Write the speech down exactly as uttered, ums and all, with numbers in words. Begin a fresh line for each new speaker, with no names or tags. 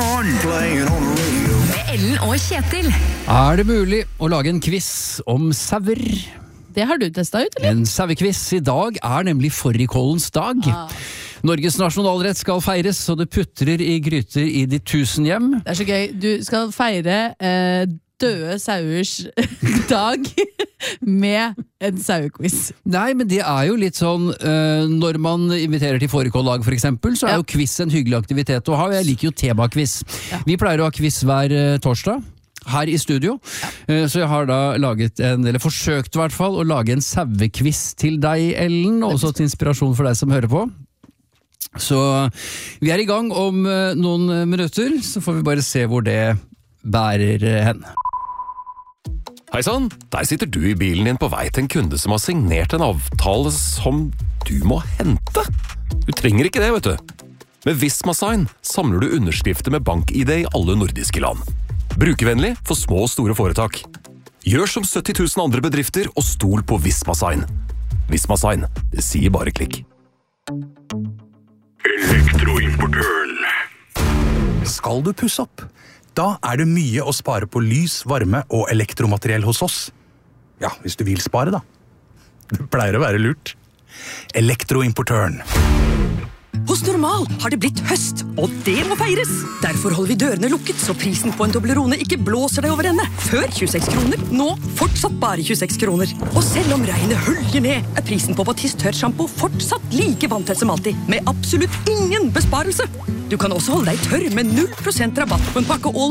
morning playing on the radio.
Med Ellen og Kjetil.
Er det mulig å lage en quiz om sauer?
Det har du testet ut, eller?
En sauekviss i dag er nemlig fårikålens dag.
Ah.
Norges nasjonalrett skal feires, så det putrer i gryter i de tusen hjem.
Det er så gøy. Du skal feire eh, døde sauers dag med en sauekviss.
Nei, men det er jo litt sånn, uh, når man inviterer til fårikåldag for eksempel, så er
Ja.
jo quiz en hyggelig aktivitet å ha. Jeg liker jo tema-quiz.
Ja.
Vi pleier å ha quiz hver uh, torsdag. Her i studio, uh, så jeg har da laget en, eller forsøkt i hvert fall, å lage en sauekviss til deg, Ellen, og også til inspirasjon for deg som hører på. Så vi er i gang om uh, noen minutter, så får vi bare se hvor det bærer uh, hen.
Hei sann, der sitter du i bilen din på vei til en kunde som har signert en avtale som du må hente. Du trenger ikke det, vet du. Med Visma Sign samler du underskrifter med bank-I D i alle nordiske land. Brukervennlig for små og store foretak. Gjør som sytti tusen andre bedrifter og stol på Visma Sign. Visma Sign, det sier bare klikk.
Elektroimportøren.
Skal du pusse opp? Da er det mye å spare på lys, varme og elektromateriell hos oss. Ja, hvis du vil spare da. Det pleier å være lurt. Elektroimportøren.
Hos Normal har det blitt høst, og det må feires. Derfor holder vi dørene lukket, så prisen på en Toblerone ikke blåser deg over ende. Før tjueseks kroner, nå fortsatt bare tjueseks kroner. Og selv om regnet hølger ned, er prisen på Batiste tørrshampoo fortsatt like vanntett som alltid, med absolutt ingen besparelse. Du kan også holde deg tørr med null prosent rabatt på en pakke All